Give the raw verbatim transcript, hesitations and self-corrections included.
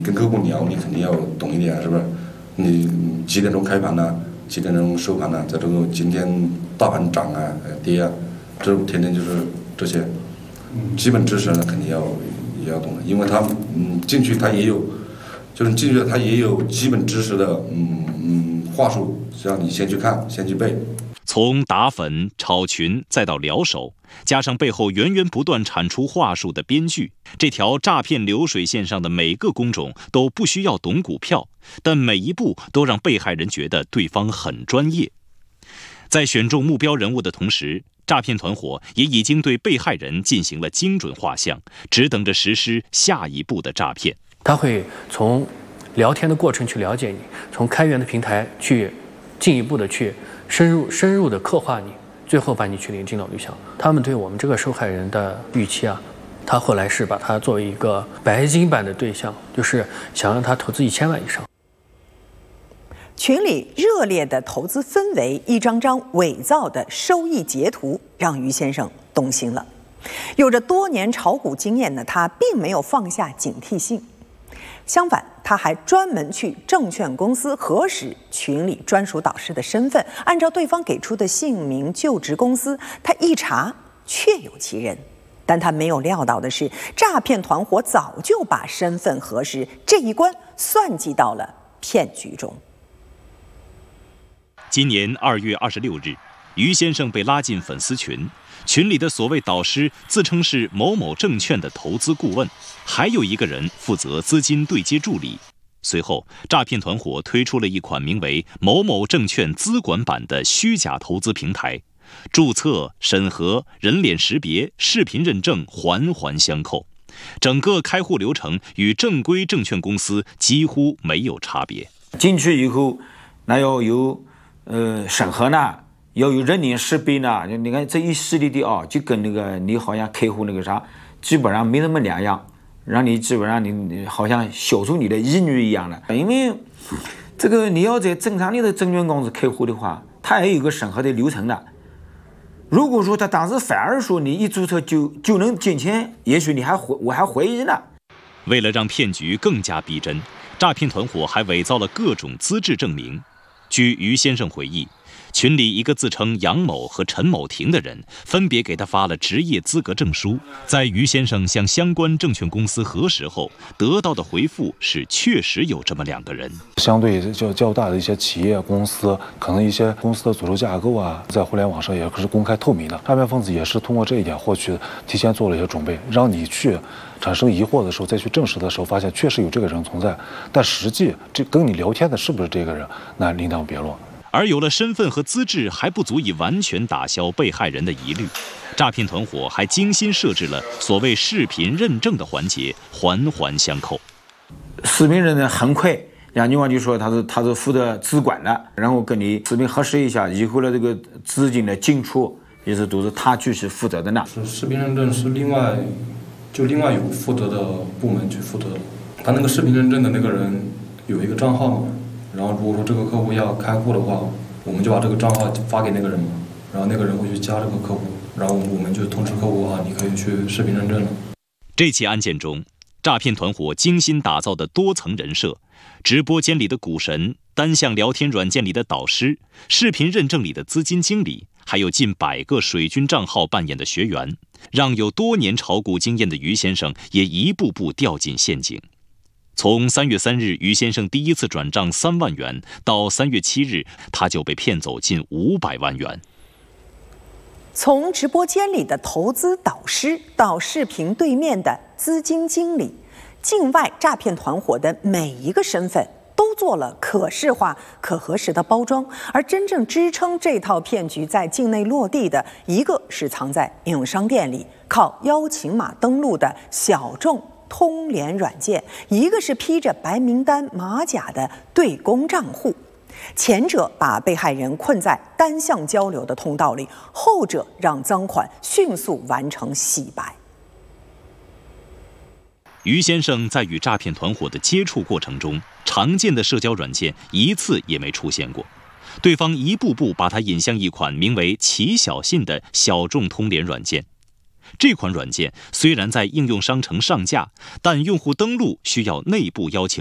跟客户聊，你肯定要懂一点，是不是？你几点钟开盘呢？几点钟收盘呢？在这个今天大盘涨啊、跌啊，这天天就是这些基本知识呢，肯定要也要懂的，因为他嗯进去他也有，就是进去他也有基本知识的嗯嗯话术，让你先去看，先去背。 从打粉、炒群再到疗手，加上背后源源不断产出话术的编剧，这条诈骗流水线上的每个工种都不需要懂股票，但每一步都让被害人觉得对方很专业。在选中目标人物的同时，诈骗团伙也已经对被害人进行了精准画像，只等着实施下一步的诈骗。 他会从聊天的过程去了解你，从开源的平台去进一步的去深入深入的刻画你，最后把你去领进到绿箱。他们对我们这个受害人的预期啊，他后来是把他作为一个白金版的对象，就是想让他投资一千万以上。 群里热烈的投资氛围，一张张伪造的收益截图，让于先生动心了。有着多年炒股经验的他，并没有放下警惕性，相反，他还专门去证券公司核实群里专属导师的身份，按照对方给出的姓名、就职公司，他一查确有其人。但他没有料到的是，诈骗团伙早就把身份核实这一关算计到了骗局中。 今年二月二十六日，于先生被拉进粉丝群，群里的所谓导师自称是某某证券的投资顾问，还有一个人负责资金对接助理。随后，诈骗团伙推出了一款名为某某证券资管版的虚假投资平台，注册、审核、人脸识别、视频认证环环相扣，整个开户流程与正规证券公司几乎没有差别。 进去以后，那要有呃审核呢，要有人脸识别呢。你看这一系列的啊，就跟那个你好像开户那个啥，基本上没什么两样，让你基本上你你好像消除你的疑虑一样的。因为这个你要在正常的证券公司开户的话，它也有一个审核的流程的。如果说他当时反而说你一注册就就能进钱，也许你还我还怀疑呢。 为了让骗局更加逼真，诈骗团伙还伪造了各种资质证明。据于先生回忆，群里一个自称杨某和陈某婷的人分别给他发了职业资格证书，在于先生向相关证券公司核实后，得到的回复是确实有这么两个人。 相对较较大的一些企业公司，可能一些公司的组织架构啊，在互联网上也是公开透明的。诈骗分子也是通过这一点获取，提前做了一些准备，让你去产生疑惑的时候，再去证实的时候，发现确实有这个人存在，但实际这跟你聊天的是不是这个人，那另当别论。 而有了身份和资质还不足以完全打消被害人的疑虑，诈骗团伙还精心设置了所谓视频认证的环节，环环相扣。 视频认证很快，两句话就说他是他是负责资管的，然后跟你视频核实一下，以后的这个资金的进出也是都是他具体负责的呢。 是视频认证是另外就另外有负责的部门去负责的，他那个视频认证的那个人有一个账号嘛。然后如果说这个客户要开户的话，我们就把这个账号发给那个人嘛，然后那个人会去加这个客户，然后我们就通知客户啊，你可以去视频认证了。 这起案件中，诈骗团伙精心打造的多层人设，直播间里的股神，单向聊天软件里的导师，视频认证里的资金经理，还有近百个水军账号扮演的学员，让有多年炒股经验的于先生也一步步掉进陷阱。从三月三日于先生第一次转账三万元到三月七日，他就被骗走近五百万元。 从直播间里的投资导师到视频对面的资金经理，境外诈骗团伙的每一个身份都做了可视化、可核实的包装，而真正支撑这套骗局在境内落地的，一个是藏在应用商店里靠邀请码登录的小众通联软件，一个是披着白名单马甲的对公账户。前者把被害人困在单向交流的通道里，后者让赃款迅速完成洗白。 于先生在与诈骗团伙的接触过程中，常见的社交软件一次也没出现过，对方一步步把他引向一款名为“齐小信”的小众通联软件。 这款软件虽然在应用商城上架，但用户登录需要内部邀请